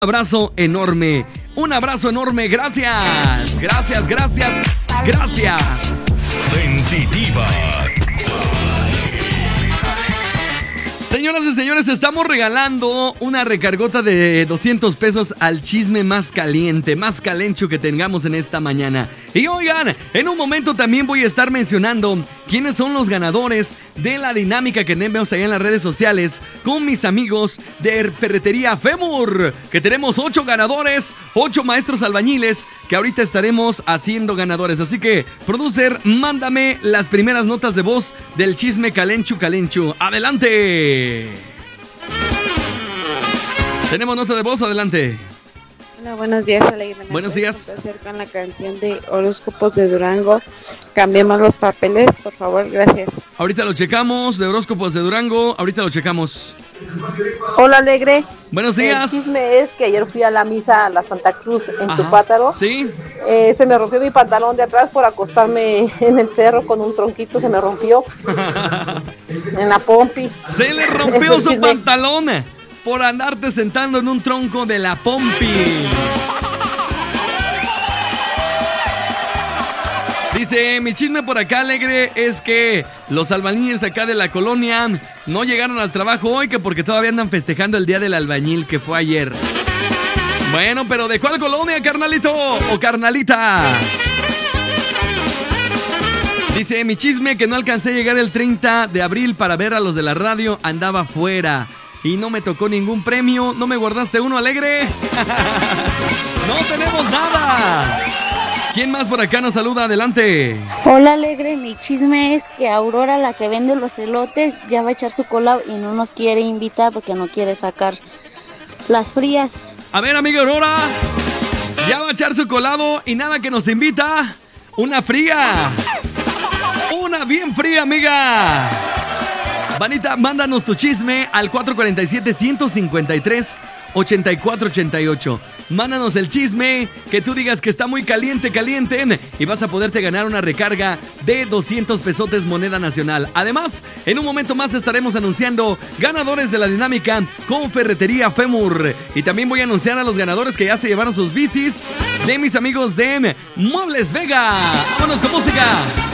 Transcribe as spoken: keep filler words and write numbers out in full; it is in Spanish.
abrazo enorme, un abrazo enorme, gracias, gracias, gracias, gracias. Sensitiva. Señoras y señores, estamos regalando una recargota de doscientos pesos al chisme más caliente, más calencho que tengamos en esta mañana. Y oigan, en un momento también voy a estar mencionando quiénes son los ganadores de la dinámica que tenemos ahí en las redes sociales con mis amigos de Ferretería Femur, que tenemos ocho ganadores, ocho maestros albañiles que ahorita estaremos haciendo ganadores. Así que, producer, mándame las primeras notas de voz del chisme calenchu calenchu. ¡Adelante! Tenemos nota de voz, adelante. Hola, buenos días, Alegre. Buenos días. Con la canción de Horóscopos de Durango. Cambiemos los papeles, por favor, gracias. Ahorita lo checamos, de Horóscopos de Durango, ahorita lo checamos. Hola, Alegre. Buenos días. El chisme es que ayer fui a la misa a la Santa Cruz en Ajá. Tupátaro. Sí. Eh, se me rompió mi pantalón de atrás por acostarme en el cerro con un tronquito, se me rompió. En la pompi. Se le rompió Es su un chisme. pantalón por andarte sentando en un tronco de la pompi. Dice, mi chisme por acá, Alegre, es que los albañiles acá de la colonia no llegaron al trabajo hoy, que porque todavía andan festejando el día del albañil, que fue ayer. Bueno, pero ¿de cuál colonia, carnalito o carnalita? Dice, mi chisme que no alcancé a llegar el treinta de abril para ver a los de la radio, andaba fuera y no me tocó ningún premio. ¿No me guardaste uno, Alegre? ¡No tenemos nada! ¿Quién más por acá nos saluda? Adelante. Hola, Alegre, mi chisme es que Aurora, la que vende los elotes, ya va a echar su cola y no nos quiere invitar porque no quiere sacar las frías. A ver, amiga Aurora, ya va a echar su colado y nada que nos invita. Una fría. Una bien fría, amiga. Vanita, mándanos tu chisme al cuatro cuatro siete, uno cinco tres, ocho cuatro ocho ocho. Mándanos el chisme, que tú digas que está muy caliente, caliente, y vas a poderte ganar una recarga de doscientos pesotes moneda nacional. Además, en un momento más estaremos anunciando ganadores de la dinámica con Ferretería Femur. Y también voy a anunciar a los ganadores que ya se llevaron sus bicis de mis amigos de Muebles Vega. ¡Vámonos con música!